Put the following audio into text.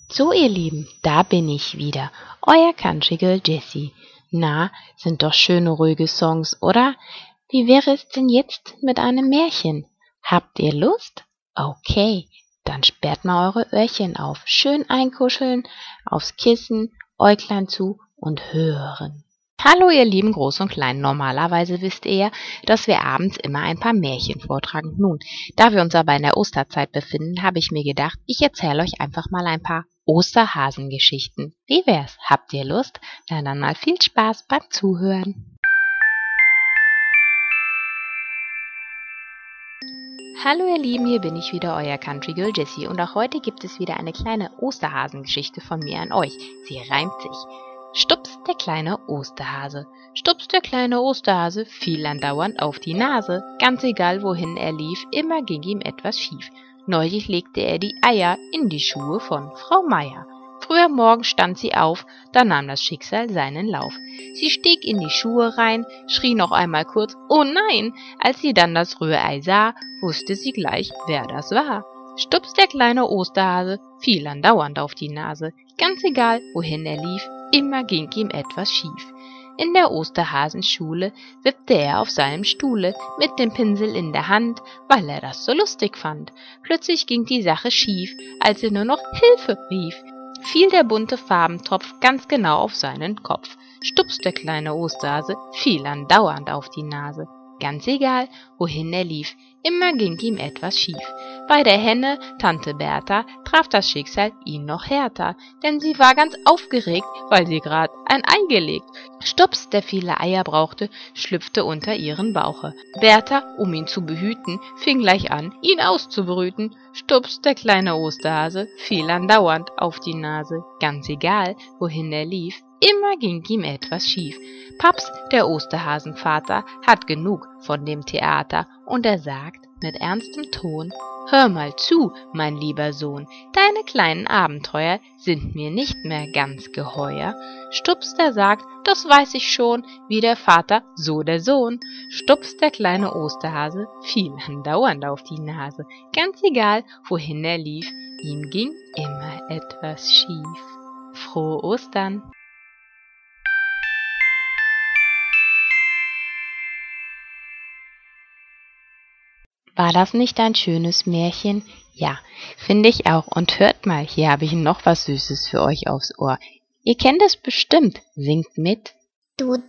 So, ihr Lieben, da bin ich wieder, euer Country Girl Jessie. Na, sind doch schöne, ruhige Songs, oder? Wie wäre es denn jetzt mit einem Märchen? Habt ihr Lust? Okay, dann sperrt mal eure Öhrchen auf, schön einkuscheln, aufs Kissen, Äuglein zu und hören. Hallo ihr lieben Groß und Klein, normalerweise wisst ihr ja, dass wir abends immer ein paar Märchen vortragen. Nun, da wir uns aber in der Osterzeit befinden, habe ich mir gedacht, ich erzähle euch einfach mal ein paar Osterhasengeschichten. Wie wär's? Habt ihr Lust? Na dann mal viel Spaß beim Zuhören. Hallo ihr Lieben, hier bin ich wieder, euer Country Girl Jessie, und auch heute gibt es wieder eine kleine Osterhasengeschichte von mir an euch. Sie reimt sich. Stups, der kleine Osterhase. Stups, der kleine Osterhase fiel andauernd auf die Nase. Ganz egal, wohin er lief, immer ging ihm etwas schief. Neulich legte er die Eier in die Schuhe von Frau Meier. Früh am Morgen stand sie auf, da nahm das Schicksal seinen Lauf. Sie stieg in die Schuhe rein, schrie noch einmal kurz, oh nein! Als sie dann das Rührei sah, wusste sie gleich, wer das war. Stups, der kleine Osterhase, fiel andauernd auf die Nase. Ganz egal, wohin er lief, immer ging ihm etwas schief. In der Osterhasenschule wippte er auf seinem Stuhle mit dem Pinsel in der Hand, weil er das so lustig fand. Plötzlich ging die Sache schief, als er nur noch Hilfe rief. Fiel der bunte Farbentopf ganz genau auf seinen Kopf. Stups, der kleine Osterhase, fiel andauernd auf die Nase. Ganz egal, wohin er lief, immer ging ihm etwas schief. Bei der Henne, Tante Bertha, traf das Schicksal ihn noch härter, denn sie war ganz aufgeregt, weil sie grad ein Ei gelegt. Stups, der viele Eier brauchte, schlüpfte unter ihren Bauche. Bertha, um ihn zu behüten, fing gleich an, ihn auszubrüten. Stups, der kleine Osterhase, fiel andauernd auf die Nase. Ganz egal, wohin er lief, immer ging ihm etwas schief. Paps, der Osterhasenvater, hat genug von dem Theater, und er sagt mit ernstem Ton: Hör mal zu, mein lieber Sohn, deine kleinen Abenteuer sind mir nicht mehr ganz geheuer. Stups, der sagt, das weiß ich schon, wie der Vater, so der Sohn. Stups, der kleine Osterhase, fiel andauernd auf die Nase. Ganz egal, wohin er lief, ihm ging immer etwas schief. Frohe Ostern! War das nicht ein schönes Märchen? Ja, finde ich auch. Und hört mal, hier habe ich noch was Süßes für euch aufs Ohr. Ihr kennt es bestimmt. Singt mit. Du